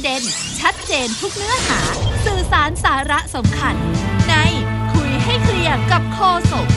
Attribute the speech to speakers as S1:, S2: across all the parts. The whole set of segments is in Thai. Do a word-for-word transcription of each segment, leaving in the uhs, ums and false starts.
S1: ด่นชัดเจนทุกเนื้อหาสื่อสารสาระสำคัญในคุยให้เคลียร์กับโฆษก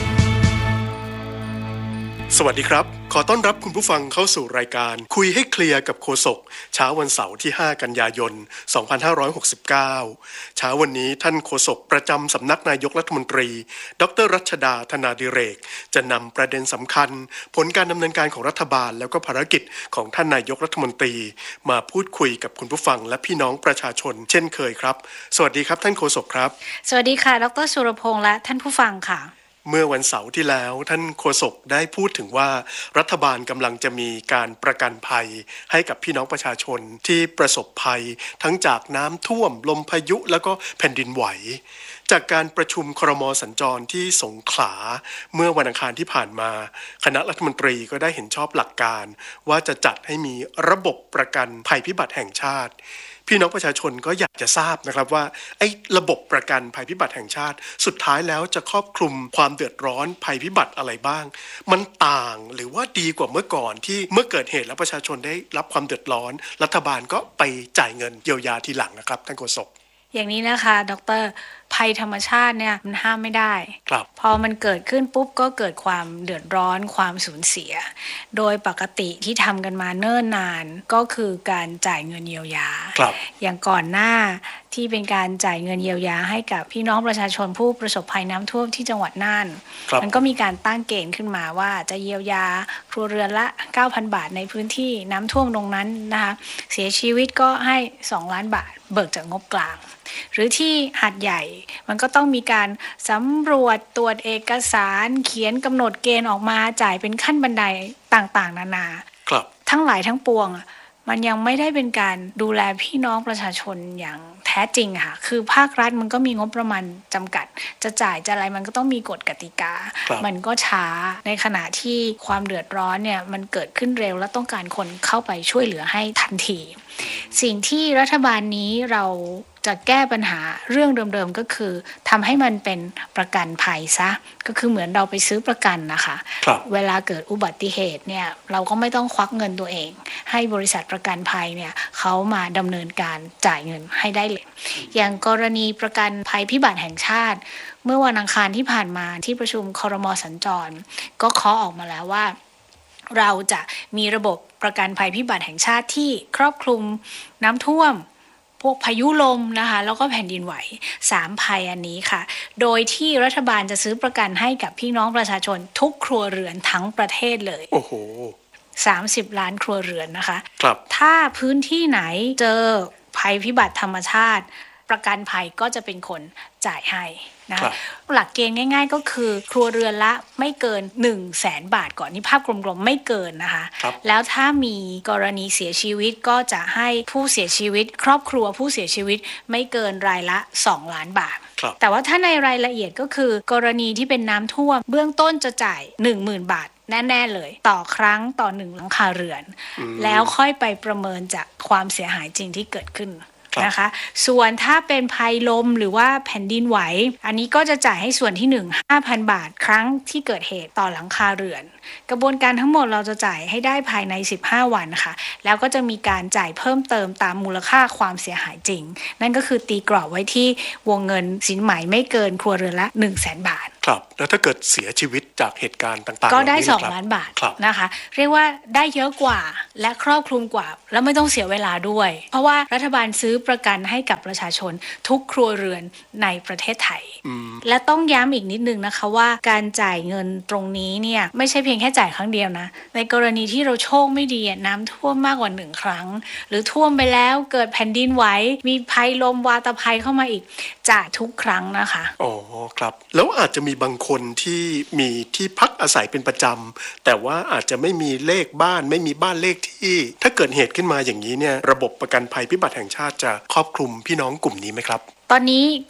S2: สวัสดีครับขอต้อนรับคุณผู้ฟังเข้าสู่รายการคุยให้เคลียร์กับโฆษกเช้าวันเสาร์ที่ห้ากันยายนสองพันห้าร้อยหกสิบเก้าเช้าวันนี้ท่านโฆษกประจำสำนักนายกรัฐมนตรีดรรัชดาธนาดิเรกจะนำประเด็นสำคัญผลการดำเนินการของรัฐบาลแล้วก็ภารกิจของท่านนายกรัฐมนตรีมาพูดคุยกับคุณผู้ฟังและพี่น้องประชาชนเช่นเคยครับสวัสดีครับท่านโฆษกครับ
S3: สวัสดีค่ะดรสุรพงษ์และท่านผู้ฟังค่ะ
S2: เมื่อวันเสาร์ที่แล้วท่านโฆษกได้พูดถึงว่ารัฐบาลกำลังจะมีการประกันภัยให้กับพี่น้องประชาชนที่ประสบภัยทั้งจากน้ำท่วมลมพายุแล้วก็แผ่นดินไหวจากการประชุมครม.สัญจรที่สงขลาเมื่อวันอังคารที่ผ่านมาคณะรัฐมนตรีก็ได้เห็นชอบหลักการว่าจะจัดให้มีระบบประกันภัยพิบัติแห่งชาติพี่น้องประชาชนก็อยากจะทราบนะครับว่าไอ้ระบบประกันภัยพิบัติแห่งชาติสุดท้ายแล้วจะครอบคลุมความเดือดร้อนภัยพิบัติอะไรบ้างมันต่างหรือว่าดีกว่าเมื่อก่อนที่เมื่อเกิดเหตุแล้วประชาชนได้รับความเดือดร้อนรัฐบาลก็ไปจ่ายเงินเยียวยาทีหลังนะครับท่านโฆษก
S3: อย่างนี้นะคะดร.ภัยธรรมชาติเนี่ยมันห้ามไม่ได้พอมันเกิดขึ้นปุ๊บก็เกิดความเดือดร้อนความสูญเสียโดยปกติที่ทำกันมาเนิ่นนานก็คือการจ่ายเงินเยียวยาอย่างก่อนหน้าที่เป็นการจ่ายเงินเยียวยาให้กับพี่น้องประชาชนผู้ประสบภัยน้ำท่วมที่จังหวัดน่านมันก็มีการตั้งเกณฑ์ขึ้นมาว่าจะเยียวยาครัวเรือนละ เก้าพัน บาทในพื้นที่น้ำท่วมตรงนั้นนะคะเสียชีวิตก็ให้สองล้านบาทเบิกจากงบกลางหรือที่หาดใหญ่มันก็ต้องมีการสำรวจตรวจเอกสารเขียนกำหนดเกณฑ์ออกมาจ่ายเป็นขั้นบันไดต่างๆนานาทั้งหลายทั้งปวงมันยังไม่ได้เป็นการดูแลพี่น้องประชาชนอย่างแท้จริงค่ะคือภาครัฐมันก็มีงบประมาณจำกัดจะจ่ายจะอะไรมันก็ต้องมีกฎกติกามันก็ช้าในขณะที่ความเดือดร้อนเนี่ยมันเกิดขึ้นเร็วและต้องการคนเข้าไปช่วยเหลือให้ทันทีสิ่งที่รัฐบาลนี้เราจะแก้ปัญหาเรื่องเดิมๆก็คือทำให้มันเป็นประกันภัยซะก็คือเหมือนเราไปซื้อประกันนะคะเวลาเกิดอุบัติเหตุเนี่ยเราก็ไม่ต้องควักเงินตัวเองให้บริษัทประกันภัยเนี่ยเขามาดำเนินการจ่ายเงินให้ได้เลยอย่างกรณีประกันภัยพิบัติแห่งชาติเมื่อวันอังคารที่ผ่านมาที่ประชุมครม.สัญจรก็เคาะออกมาแล้วว่าเราจะมีระบบประกันภัยพิบัติแห่งชาติที่ครอบคลุมน้ำท่วมพวกพายุลมนะคะแล้วก็แผ่นดินไหวสามภัยอันนี้ค่ะโดยที่รัฐบาลจะซื้อประกันให้กับพี่น้องประชาชนทุกครัวเรือนทั้งประเทศเลย
S2: โอ้โห
S3: สามสิบล้านครัวเรือนนะคะ
S2: ครับ
S3: ถ้าพื้นที่ไหนเจอภัยพิบัติธรรมชาติประกันภัยก็จะเป็นคนจ่ายให้นะคะหลักเกณฑ์ง่ายๆก็คือครัวเรือนละไม่เกิน หนึ่งแสน บาทก่อนนี่ภาพกลมๆไม่เกินนะคะแล้วถ้ามีกรณีเสียชีวิตก็จะให้ผู้เสียชีวิตครอบครัวผู้เสียชีวิตไม่เกินรายละสองล้านบาทแต่ว่าถ้าในรายละเอียดก็คือกรณีที่เป็นน้ำท่วมเบื้องต้นจะจ่าย หนึ่งหมื่น บาทแน่ๆเลยต่อครั้งต่อหนึ่งหลังคาเรือนแล้วค่อยไปประเมินจากความเสียหายจริงที่เกิดขึ้นนะคะส่วนถ้าเป็นภัยลมหรือว่าแผ่นดินไหวอันนี้ก็จะจ่ายให้ส่วนที่หนึ่ง ห้าพัน บาทครั้งที่เกิดเหตุต่อหลังคาเรือนกระบวนการทั้งหมดเราจะจ่ายให้ได้ภายในสิบห้าวันค่ะแล้วก็จะมีการจ่ายเพิ่มเติมตามมูลค่าความเสียหายจริงนั่นก็คือตีกรอบไว้ที่วงเงินสินไหมไม่เกินครัวเรือนละ หนึ่งแสน บาท
S2: ครับแล้วถ้าเกิดเสียชีวิตจากเหตุการณ์ต่างๆ
S3: ก็ได้สองล้านบาทนะคะเรียกว่าได้เยอะกว่าและครอบคลุมกว่าแล้วไม่ต้องเสียเวลาด้วยเพราะว่ารัฐบาลซื้อประกันให้กับประชาชนทุกครัวเรือนในประเทศไทยและต้องย้ำอีกนิดนึงนะคะว่าการจ่ายเงินตรงนี้เนี่ยไม่ใช่เพียงแค่จ่ายครั้งเดียวนะในกรณีที่เราโชคไม่ดีน้ำท่วมมากกว่าหนึ่งครั้งหรือท่วมไปแล้วเกิดแผ่นดินไหวมีภัยลมวาตภัยเข้ามาอีกจ่ายทุกครั้งนะคะ
S2: อ๋อครับแล้วอาจจะมีบางคนที่มีที่พักอาศัยเป็นประจำแต่ว่าอาจจะไม่มีเลขบ้านไม่มีบ้านเลขที่ถ้าเกิดเหตุขึ้นมาอย่างนี้เนี่ยระบบประกันภัยพิบัติแห่งชาติจะครอบคลุมพี่น้องกลุ่มนี้ไหมครับ
S3: ตอนนี้ก็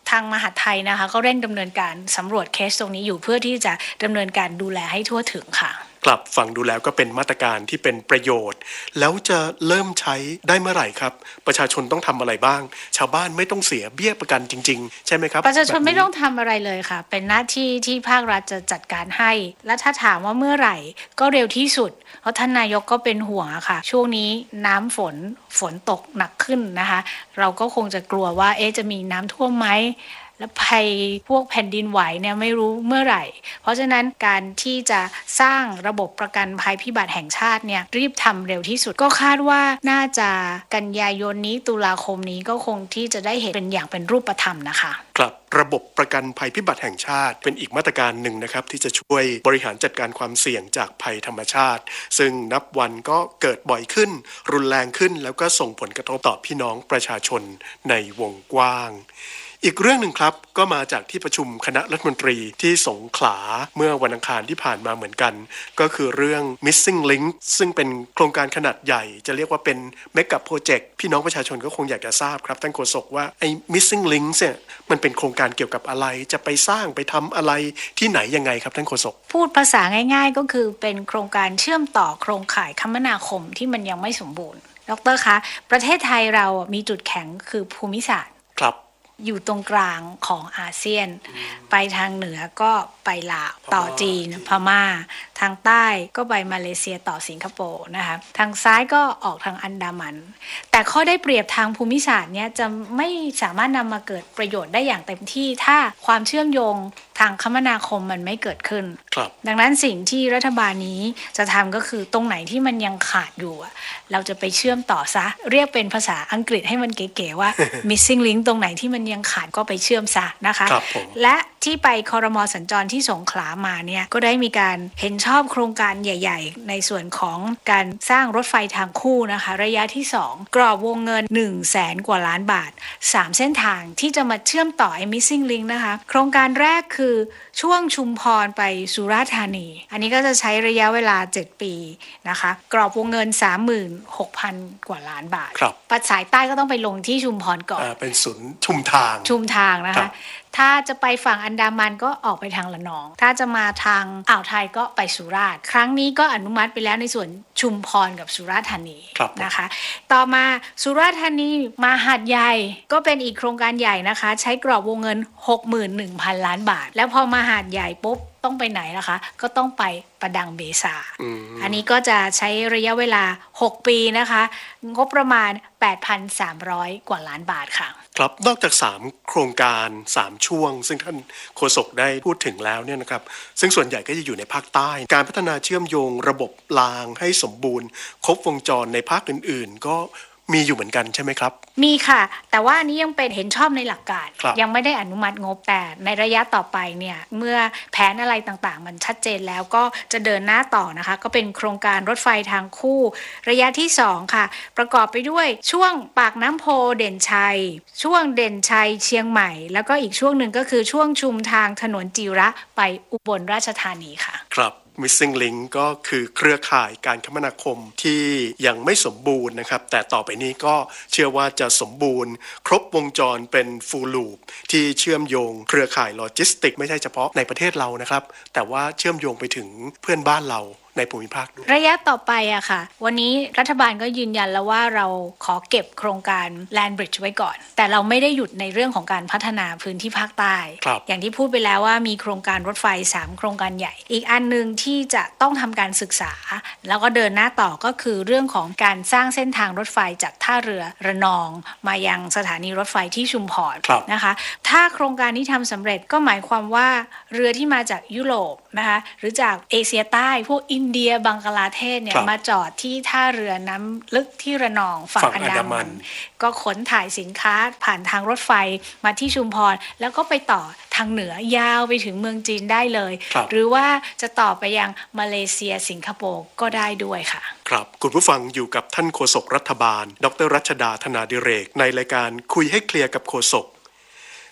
S3: ทางมหาดไทยนะคะก็เร่งดำเนินการสำรวจเคสตรงนี้อยู่เพื่อที่จะดำเนินการดูแลให้ทั่วถึงค่ะ
S2: กลับฟังดูแล้วก็เป็นมาตรการที่เป็นประโยชน์แล้วจะเริ่มใช้ได้เมื่อไหร่ครับประชาชนต้องทำอะไรบ้างชาวบ้านไม่ต้องเสียเบี้ยประกันจริงๆใช่ไหมครับ
S3: ประชาชนไม่ต้องทำอะไรเลยค่ะเป็นหน้าที่ที่ภาครัฐจะจัดการให้และถ้าถามว่าเมื่อไหร่ก็เร็วที่สุดเพราะท่านนายกก็เป็นห่วงอะค่ะช่วงนี้น้ำฝนฝนตกหนักขึ้นนะคะเราก็คงจะกลัวว่าเอ๊ะจะมีน้ำท่วมไหมและภัยพวกแผ่นดินไหวเนี่ยไม่รู้เมื่อไหร่เพราะฉะนั้นการที่จะสร้างระบบประกันภัยพิบัติแห่งชาติเนี่ยรีบทำเร็วที่สุดก็คาดว่าน่าจะกันยายนนี้ตุลาคมนี้ก็คงที่จะได้เห็นเป็นอย่างเป็นรูปธรรมนะคะ
S2: ครับระบบประกันภัยพิบัติแห่งชาติเป็นอีกมาตรการหนึ่งนะครับที่จะช่วยบริหารจัดการความเสี่ยงจากภัยธรรมชาติซึ่งนับวันก็เกิดบ่อยขึ้นรุนแรงขึ้นแล้วก็ส่งผลกระทบต่อพี่น้องประชาชนในวงกว้างอีกเรื่องหนึ่งครับก็มาจากที่ประชุมคณะรัฐมนตรีที่สงขลาเมื่อวันอังคารที่ผ่านมาเหมือนกันก็คือเรื่อง Missing Link ซึ่งเป็นโครงการขนาดใหญ่จะเรียกว่าเป็นเมกะโปรเจกต์พี่น้องประชาชนก็คงอยากจะทราบครับท่านโฆษกว่าไอ้ Missing Link เนี่ยมันเป็นโครงการเกี่ยวกับอะไรจะไปสร้างไปทำอะไรที่ไหนยังไงครับท่านโฆษก
S3: พูดภาษาง่ายๆก็คือเป็นโครงการเชื่อมต่อโครงข่ายคมนาคมที่มันยังไม่สมบูรณ์ดร.คะประเทศไทยเรามีจุดแข็งคือภูมิศาสตร์
S2: ครับ
S3: อยู่ตรงกลางของอาเซียนไปทางเหนือก็ไปลาวต่อจีนพม่าทางใต้ก็ไปมาเลเซียต่อสิงคโปร์นะคะทางซ้ายก็ออกทางอันดามันแต่ข้อได้เปรียบทางภูมิศาสตร์เนี่ยจะไม่สามารถนำมาเกิดประโยชน์ได้อย่างเต็มที่ถ้าความเชื่อมโยงทางคมนาคมมันไม่เกิดขึ้นดังนั้นสิ่งที่รัฐบาลนี้จะทำก็คือตรงไหนที่มันยังขาดอยู่เราจะไปเชื่อมต่อซะเรียกเป็นภาษาอังกฤษให้มันเก๋ๆว่า missing link ตรงไหนที่มันยังขาดก็ไปเชื่อมซะนะคะและที่ไปครม.สัญจรที่สงขลามาเนี่ยก็ได้มีการเห็นชอบโครงการใหญ่ๆในส่วนของการสร้างรถไฟทางคู่นะคะระยะที่สองกรอบวงเงิน หนึ่งแสน กว่าล้านบาทสามเส้นทางที่จะมาเชื่อมต่อไอ้ missing link นะคะโครงการแรกคือช่วงชุมพรไปสุราษฎร์ธานีอันนี้ก็จะใช้ระยะเวลาเจ็ดปีนะคะกรอบวงเงิน สามหมื่นหกพัน กว่าล้านบาทปัดสายใต้ก็ต้องไปลงที่ชุมพรก่อน
S2: อ่าเป็นศูนย์ชุมทาง
S3: ชุมทางนะคะถ้าจะไปฝั่งอันดามันก็ออกไปทางละนองถ้าจะมาทางอ่าวไทยก็ไปสุราษฎร์ครั้งนี้ก็อนุมัติไปแล้วในส่วนชุมพรกับสุราษฎร์ธานีนะคะต่อมาสุราษฎร์ธานีมาหาดใหญ่ก็เป็นอีกโครงการใหญ่นะคะใช้กรอบวงเงิน หกหมื่นหนึ่งพัน ล้านบาทแล้วพอมาหาดใหญ่ปุ๊บต้องไปไหนล่ะคะก็ต้องไปประดังเบซา อ, อันนี้ก็จะใช้ระยะเวลาหกปีนะคะงบประมาณ แปดพันสามร้อย กว่าล้านบาทค่ะ
S2: ครับนอกจากสามโครงการสามช่วงซึ่งท่านโฆษกได้พูดถึงแล้วเนี่ยนะครับซึ่งส่วนใหญ่ก็จะอยู่ในภาคใต้การพัฒนาเชื่อมโยงระบบรางให้สมบูรณ์ครบวงจรในภาคอื่นๆก็มีอยู่เหมือนกันใช่ไหมครับ
S3: มีค่ะแต่ว่าอันนี้ยังเป็นเห็นชอบในหลักการยังไม่ได้อนุมัติงบแต่ในระยะต่อไปเนี่ยเมื่อแผนอะไรต่างๆมันชัดเจนแล้วก็จะเดินหน้าต่อนะคะก็เป็นโครงการรถไฟทางคู่ระยะที่สองค่ะประกอบไปด้วยช่วงปากน้ำโพเด่นชัยช่วงเด่นชัยเชียงใหม่แล้วก็อีกช่วงหนึ่งก็คือช่วงชุมทางถนนจิระไปอุบลราชธานีค่ะ
S2: ครับMissing Link ก็คือเครือข่ายการคมนาคมที่ยังไม่สมบูรณ์นะครับแต่ต่อไปนี้ก็เชื่อว่าจะสมบูรณ์ครบวงจรเป็น Full Loop ที่เชื่อมโยงเครือข่ายโลจิสติกไม่ใช่เฉพาะในประเทศเรานะครับแต่ว่าเชื่อมโยงไปถึงเพื่อนบ้านเราในภูมิภาคด้วย
S3: ระยะต่อไปอะค่ะวันนี้รัฐบาลก็ยืนยันแล้วว่าเราขอเก็บโครงการ Land Bridge ไว้ก่อนแต่เราไม่ได้หยุดในเรื่องของการพัฒนาพื้นที่ภาคใต้อย่างที่พูดไปแล้วว่ามีโครงการรถไฟสามโครงการใหญ่อีกอันนึงที่จะต้องทำการศึกษาแล้วก็เดินหน้าต่อก็คือเรื่องของการสร้างเส้นทางรถไฟจากท่าเรือระนองมายังสถานีรถไฟที่ชุมพรนะคะถ้าโครงการนี้ทำสำเร็จก็หมายความว่าเรือที่มาจากยุโรปนะคะหรือจากเอเชียใต้พวกอินเดียบังกลาเทศเนี่ยมาจอดที่ท่าเรือน้ำลึกที่ระนองฝั่งอันดามันก็ขนถ่ายสินค้าผ่านทางรถไฟมาที่ชุมพรแล้วก็ไปต่อทางเหนือยาวไปถึงเมืองจีนได้เลยหรือว่าจะต่อไปยังมาเลเซียสิงคโปร์ก็ได้ด้วยค่ะ
S2: ครับคุณผู้ฟังอยู่กับท่านโฆษกรัฐบาลดร.รัชดาธนาดิเรกในรายการคุยให้เคลียร์กับโฆษก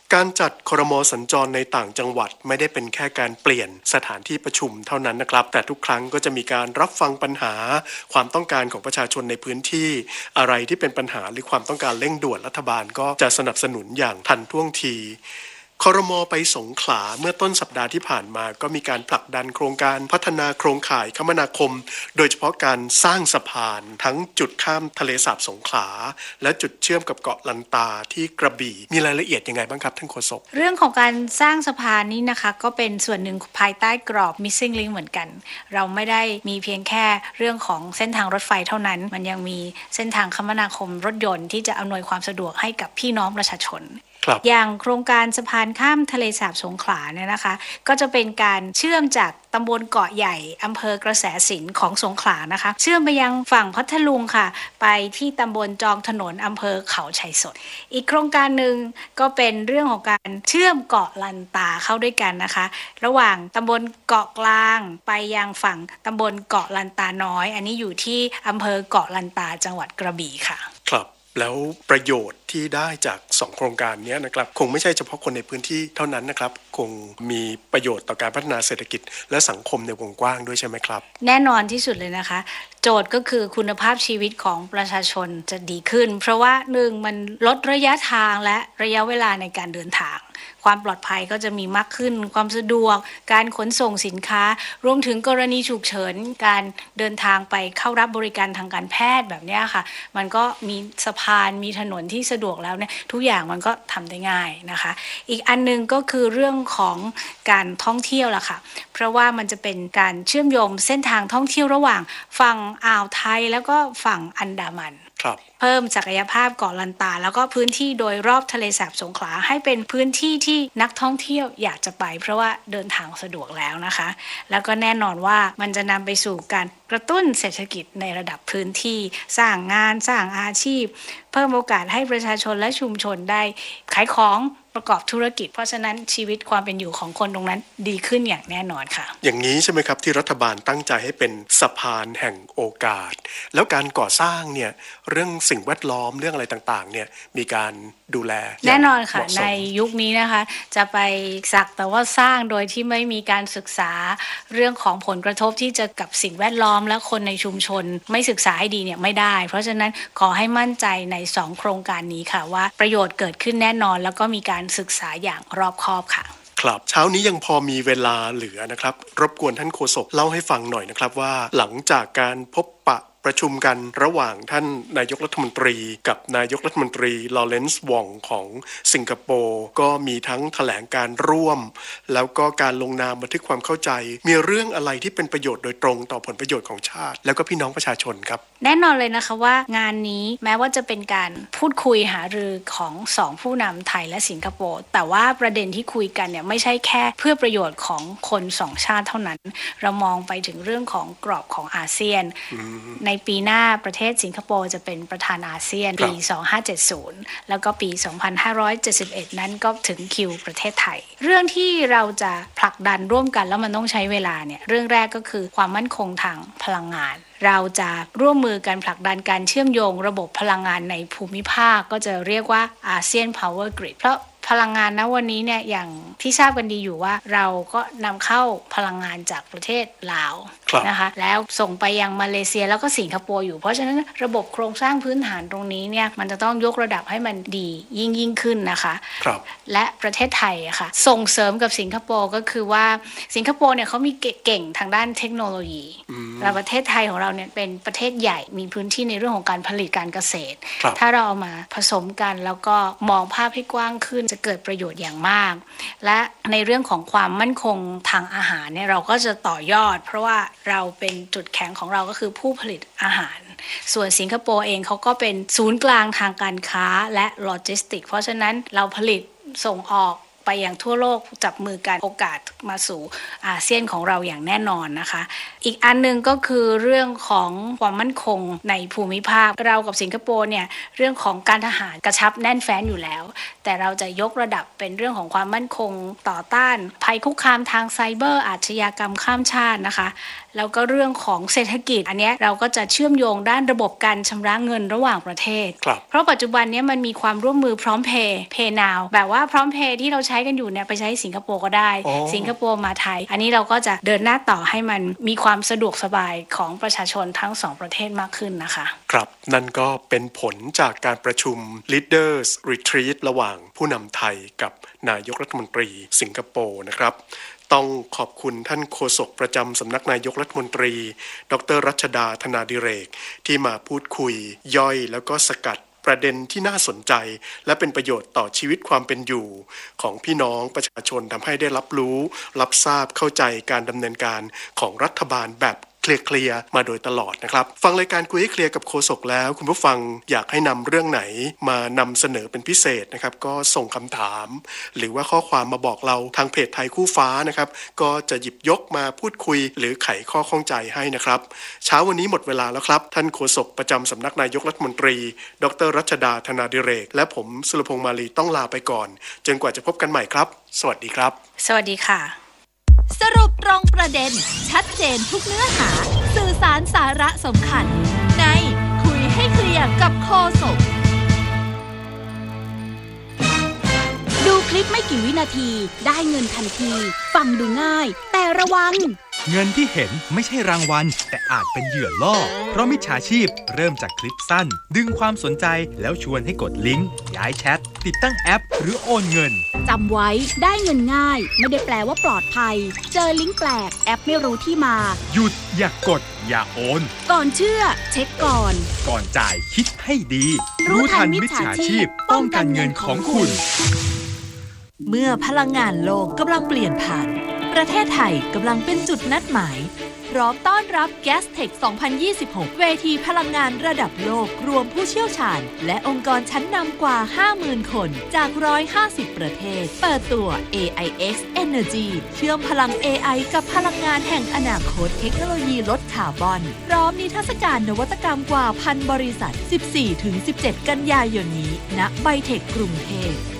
S2: การจัดครม.สัญจรในต่างจังหวัดไม่ได้เป็นแค่การเปลี่ยนสถานที่ประชุมเท่านั้นนะครับแต่ทุกครั้งก็จะมีการรับฟังปัญหาความต้องการของประชาชนในพื้นที่อะไรที่เป็นปัญหาหรือความต้องการเร่งด่วนรัฐบาลก็จะสนับสนุนอย่างทันท่วงทีครม.ไปสงขลาเมื่อต้นสัปดาห์ที่ผ่านมาก็มีการผลักดันโครงการพัฒนาโครงข่ายคมนาคมโดยเฉพาะการสร้างสะพานทั้งจุดข้ามทะเลสาบสงขลาและจุดเชื่อมกับเกาะลันตาที่กระบี่มีรายละเอียดยังไงบ้างครับท่านโฆษก
S3: เรื่องของการสร้างสะพานนี้นะคะก็เป็นส่วนหนึ่งภายใต้กรอบ Missing Link เหมือนกันเราไม่ได้มีเพียงแค่เรื่องของเส้นทางรถไฟเท่านั้นมันยังมีเส้นทางคมนาคมรถยนต์ที่จะอำนวยความสะดวกให้กับพี่น้องประชาชนอย่างโครงการสะพานข้ามทะเลสาบสงขลาเนี่ยนะคะก็จะเป็นการเชื่อมจากตำบลเกาะใหญ่อำเภอกระแสสินของสงขลานะคะเชื่อมไปยังฝั่งพัทลุงค่ะไปที่ตำบลจองถนนอำเภอเขาชัยสนอีกโครงการหนึ่งก็เป็นเรื่องของการเชื่อมเกาะลันตาเข้าด้วยกันนะคะระหว่างตำบลเกาะกลางไปยังฝั่งตำบลเกาะลันตาน้อยอันนี้อยู่ที่อำเภอเกาะลันตาจังหวัดกระบี่ค่ะ
S2: ครับแล้วประโยชน์ที่ได้จากสองโครงการนี้นะครับคงไม่ใช่เฉพาะคนในพื้นที่เท่านั้นนะครับคงมีประโยชน์ต่อการพัฒนาเศรษฐกิจและสังคมในวงกว้างด้วยใช่ไหมครับ
S3: แน่นอนที่สุดเลยนะคะโจทย์ก็คือคุณภาพชีวิตของประชาชนจะดีขึ้นเพราะว่าหนึ่งมันลดระยะทางและระยะเวลาในการเดินทางความปลอดภัยก็จะมีมากขึ้นความสะดวกการขนส่งสินค้ารวมถึงกรณีฉุกเฉินการเดินทางไปเข้ารับบริการทางการแพทย์แบบนี้ค่ะมันก็มีสะพานมีถนนที่สะดวกแล้วเนี่ยทุกอย่างมันก็ทำได้ง่ายนะคะอีกอันนึงก็คือเรื่องของการท่องเที่ยวล่ะค่ะเพราะว่ามันจะเป็นการเชื่อมโยงเส้นทางท่องเที่ยวระหว่างฝั่งอ่าวไทยแล้วก็ฝั่งอันดามันเพิ่มศักยภาพเกาะลันตาแล้วก็พื้นที่โดยรอบทะเลสาบสงขลาให้เป็นพื้นที่ที่นักท่องเที่ยวอยากจะไปเพราะว่าเดินทางสะดวกแล้วนะคะแล้วก็แน่นอนว่ามันจะนำไปสู่การกระตุ้นเศรษฐกิจในระดับพื้นที่สร้างงานสร้างอาชีพเพิ่มโอกาสให้ประชาชนและชุมชนได้ขายของประกอบธุรกิจเพราะฉะนั้นชีวิตความเป็นอยู่ของคนตรงนั้นดีขึ้นอย่างแน่นอนค่ะ
S2: อย่างนี้ใช่ไหมครับที่รัฐบาลตั้งใจให้เป็นสะพานแห่งโอกาสแล้วการก่อสร้างเนี่ยเรื่องสิ่งแวดล้อมเรื่องอะไรต่างๆเนี่ยมีการดูแล
S3: แน่นอนค่ะในยุคนี้นะคะจะไปสักแต่ว่าสร้างโดยที่ไม่มีการศึกษาเรื่องของผลกระทบที่จะกับสิ่งแวดล้อมและคนในชุมชนไม่ศึกษาให้ดีเนี่ยไม่ได้เพราะฉะนั้นขอให้มั่นใจในสองโครงการนี้ค่ะว่าประโยชน์เกิดขึ้นแน่นอนแล้วก็มีการศึกษาอย่างรอบคอบค่ะ
S2: ครับเช้านี้ยังพอมีเวลาเหลือนะครับรบกวนท่านโฆษกเล่าให้ฟังหน่อยนะครับว่าหลังจากการพบปะประชุมกันระหว่างท่านนายกรัฐมนตรีกับนายกรัฐมนตรีลอเรนซ์วองของสิงคโปร์ก็มีทั้งแถลงการร่วมแล้วก็การลงนามบันทึกความเข้าใจมีเรื่องอะไรที่เป็นประโยชน์โดยตรงต่อผลประโยชน์ของชาติแล้วก็พี่น้องประชาชนครับ
S3: แน่นอนเลยนะคะว่างานนี้แม้ว่าจะเป็นการพูดคุยหารือของสองผู้นำไทยและสิงคโปร์แต่ว่าประเด็นที่คุยกันเนี่ยไม่ใช่แค่เพื่อประโยชน์ของคนสองชาติเท่านั้นเรามองไปถึงเรื่องของกรอบของอาเซียนในปีหน้าประเทศสิงคโปร์จะเป็นประธานอาเซียนปีสองพันห้าร้อยเจ็ดสิบแล้วก็ปีสองพันห้าร้อยเจ็ดสิบเอ็ดนั้นก็ถึงคิวประเทศไทยเรื่องที่เราจะผลักดันร่วมกันแล้วมันต้องใช้เวลาเนี่ยเรื่องแรกก็คือความมั่นคงทางพลังงานเราจะร่วมมือกันผลักดันการเชื่อมโยงระบบพลังงานในภูมิภาคก็จะเรียกว่าอาเซียน Power Grid เพราะพลังงานณวันนี้เนี่ยอย่างที่ทราบกันดีอยู่ว่าเราก็นำเข้าพลังงานจากประเทศลาวนะคะแล้วส่งไปยังมาเลเซียแล้วก็สิงคโปร์อยู่เพราะฉะนั้นระบบโครงสร้างพื้นฐานตรงนี้เนี่ยมันจะต้องยกระดับให้มันดียิ่งยิ่งขึ้นนะคะและประเทศไทยอะค่ะส่งเสริมกับสิงคโปร์ก็คือว่าสิงคโปร์เนี่ยเขามีเก่งทางด้านเทคโนโลยีและประเทศไทยของเราเนี่ยเป็นประเทศใหญ่มีพื้นที่ในเรื่องของการผลิตการเกษตรถ้าเราเอามาผสมกันแล้วก็มองภาพให้กว้างขึ้นจะเกิดประโยชน์อย่างมากและในเรื่องของความมั่นคงทางอาหารเนี่ยเราก็จะต่อยอดเพราะว่าเราเป็นจุดแข็งของเราก็คือผู้ผลิตอาหารส่วนสิงคโปร์เองเขาก็เป็นศูนย์กลางทางการค้าและโลจิสติกเพราะฉะนั้นเราผลิตส่งออกไปยังทั่วโลกจับมือกันโอกาสมาสู่อาเซียนของเราอย่างแน่นอนนะคะอีกอันนึงก็คือเรื่องของความมั่นคงในภูมิภาคเรากับสิงคโปร์เนี่ยเรื่องของการทหารกระชับแน่นแฟ้นอยู่แล้วแต่เราจะยกระดับเป็นเรื่องของความมั่นคงต่อต้านภัยคุกคามทางไซเบอร์อาชญากรรมข้ามชาตินะคะแล้วก็เรื่องของเศรษฐกิจอันนี้เราก็จะเชื่อมโยงด้านระบบการชำระเงินระหว่างประเทศเพราะปัจจุบันนี้มันมีความร่วมมือพร้อมเพย์เพย์นาวแบบว่าพร้อมเพย์ที่เราใช้กันอยู่เนี่ยไปใช้สิงคโปร์ก็ได้สิงคโปร์มาไทยอันนี้เราก็จะเดินหน้าต่อให้มันมีความสะดวกสบายของประชาชนทั้งสองประเทศมากขึ้นนะคะ
S2: ครับนั่นก็เป็นผลจากการประชุม Leaders Retreat ระหว่างผู้นำไทยกับนายกรัฐมนตรีสิงคโปร์นะครับต้องขอบคุณท่านโฆษกประจำสำนักนายกรัฐมนตรีดร.รัชดาธนาดิเรกที่มาพูดคุยย่อยแล้วก็สกัดประเด็นที่น่าสนใจและเป็นประโยชน์ต่อชีวิตความเป็นอยู่ของพี่น้องประชาชนทำให้ได้รับรู้รับทราบเข้าใจการดำเนินการของรัฐบาลแบบเคลียร์ๆมาโดยตลอดนะครับฟังรายการคุยให้เคลียร์กับโฆษกแล้วคุณผู้ฟังอยากให้นำเรื่องไหนมานำเสนอเป็นพิเศษนะครับก็ส่งคำถามหรือว่าข้อความมาบอกเราทางเพจไทยคู่ฟ้านะครับก็จะหยิบยกมาพูดคุยหรือไขข้อข้องใจให้นะครับเช้าวันนี้หมดเวลาแล้วครับท่านโฆษกประจำสำนักนายกรัฐมนตรีดร.รัชดาธนาดิเรกและผมสุรพงษ์มาลีต้องลาไปก่อนจนกว่าจะพบกันใหม่ครับสวัสดีครับ
S3: สวัสดีค่ะ
S1: สรุปตรงประเด็นชัดเจนทุกเนื้อหาสื่อสารสาระสำคัญในคุยให้เคลียร์กับโฆษกดูคลิปไม่กี่วินาทีได้เงินทันทีฟังดูง่ายแต่ระวัง
S4: เงินที่เห็นไม่ใช่รางวัลแต่อาจเป็นเหยื่อล่อเพราะมิจฉาชีพเริ่มจากคลิปสั้นดึงความสนใจแล้วชวนให้กดลิงก์ย้ายแชทติดตั้งแอปหรือโอนเงิน
S1: จำไว้ได้เงินง่ายไม่ได้แปลว่าปลอดภัยเจอลิงก์แปลกแอปไม่รู้ที่มา
S4: หยุดอย่ากดอย่าโอน
S1: ก่อนเชื่อเช็คก่อน
S4: ก่อนจ่ายคิดให้ดีรู้ทันมิจฉาชีพป้องกันเงินของคุณ
S1: เมื่อพลังงานโลกกำลังเปลี่ยนผ่านประเทศไทยกำลังเป็นจุดนัดหมายพร้อมต้อนรับ Gastech สองพันยี่สิบหก เวทีพลังงานระดับโลกรวมผู้เชี่ยวชาญและองค์กรชั้นนำกว่า ห้าหมื่น คนจากหนึ่งร้อยห้าสิบประเทศเปิดตัว เอ ไอ เอ็กซ์ Energy เชื่อมพลัง เอ ไอ กับพลังงานแห่งอนาคตเทคโนโลยีลดคาร์บอนพร้อมนิทรรศการนวัตกรรมกว่าพันบริษัท สิบสี่ถึงสิบเจ็ด กันยายนนี้ณไบเทคกรุงเทพ